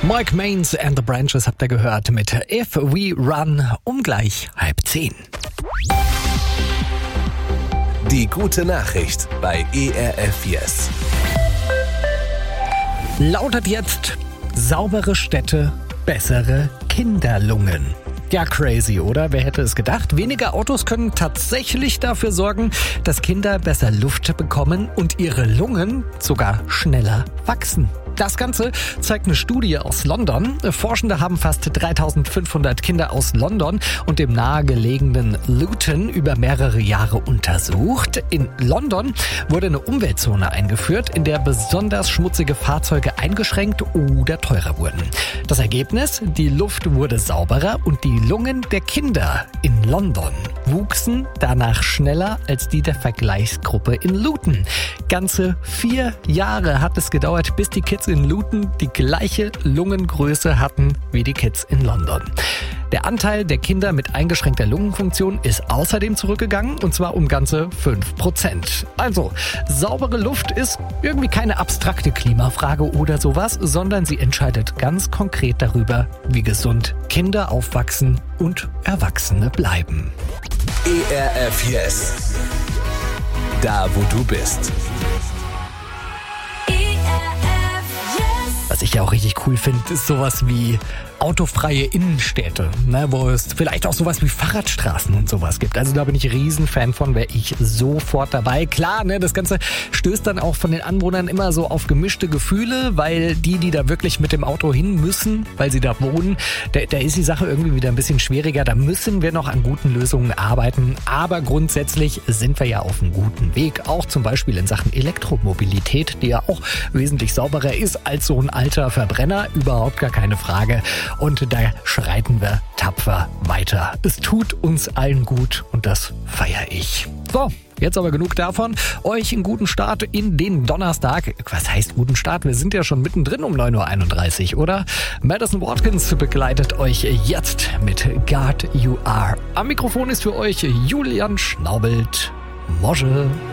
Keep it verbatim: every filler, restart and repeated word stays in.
Mike Mains and the Branches habt ihr gehört mit If We Run um gleich halb zehn. Die gute Nachricht bei E R F Yes. Lautet jetzt: saubere Städte, bessere Kinderlungen. Ja, crazy, oder? Wer hätte es gedacht? Weniger Autos können tatsächlich dafür sorgen, dass Kinder besser Luft bekommen und ihre Lungen sogar schneller wachsen. Das Ganze zeigt eine Studie aus London. Forschende haben fast dreitausendfünfhundert Kinder aus London und dem nahegelegenen Luton über mehrere Jahre untersucht. In London wurde eine Umweltzone eingeführt, in der besonders schmutzige Fahrzeuge eingeschränkt oder teurer wurden. Das Ergebnis? Die Luft wurde sauberer und die Lungen der Kinder in London wuchsen danach schneller als die der Vergleichsgruppe in Luton. Ganze vier Jahre hat es gedauert, bis die Kids in Luton die gleiche Lungengröße hatten wie die Kids in London. Der Anteil der Kinder mit eingeschränkter Lungenfunktion ist außerdem zurückgegangen, und zwar um ganze fünf Prozent. Also, saubere Luft ist irgendwie keine abstrakte Klimafrage oder sowas, sondern sie entscheidet ganz konkret darüber, wie gesund Kinder aufwachsen und Erwachsene bleiben. E R F Yes. Da, wo du bist. Was ich ja auch richtig cool finde, ist sowas wie autofreie Innenstädte, ne, wo es vielleicht auch sowas wie Fahrradstraßen und sowas gibt. Also da bin ich Riesenfan von, wäre ich sofort dabei. Klar, ne, das Ganze stößt dann auch von den Anwohnern immer so auf gemischte Gefühle, weil die, die da wirklich mit dem Auto hin müssen, weil sie da wohnen, da, da ist die Sache irgendwie wieder ein bisschen schwieriger. Da müssen wir noch an guten Lösungen arbeiten. Aber grundsätzlich sind wir ja auf einem guten Weg, auch zum Beispiel in Sachen Elektromobilität, die ja auch wesentlich sauberer ist als so ein alter Verbrenner, überhaupt gar keine Frage. Und da schreiten wir tapfer weiter. Es tut uns allen gut und das feiere ich. So, jetzt aber genug davon. Euch einen guten Start in den Donnerstag. Was heißt guten Start? Wir sind ja schon mittendrin um neun Uhr einunddreißig, oder? Madison Watkins begleitet euch jetzt mit God You Are. Am Mikrofon ist für euch Julian Schnaubelt. Mosche.